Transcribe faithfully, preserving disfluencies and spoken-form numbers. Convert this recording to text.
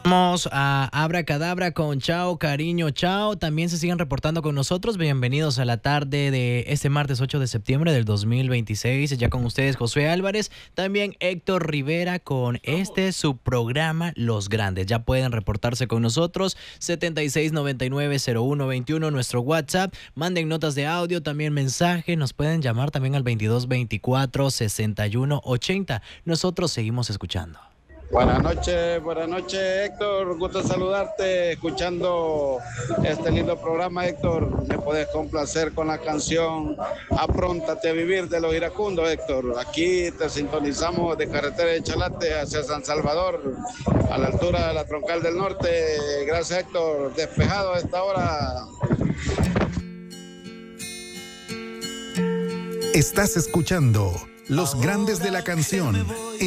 Vamos a Abracadabra con Chao, Cariño, Chao. También se siguen reportando con nosotros. Bienvenidos a la tarde de este martes ocho de septiembre del dos mil veintiséis. Ya con ustedes Josué Álvarez, también Héctor Rivera con este su programa Los Grandes. Ya pueden reportarse con nosotros. setenta y seis noventa y nueve cero uno veintiuno nuestro WhatsApp. Manden notas de audio, también mensajes. Nos pueden llamar también al veintidós veinticuatro sesenta y uno ochenta. Nosotros seguimos escuchando. Buenas noches, buenas noches Héctor, gusto saludarte, escuchando este lindo programa Héctor, me puedes complacer con la canción Apróntate a vivir de los iracundos Héctor, aquí te sintonizamos de carretera de Chalate hacia San Salvador, a la altura de la Troncal del Norte, gracias Héctor, despejado a esta hora. Estás escuchando Los Grandes de la Canción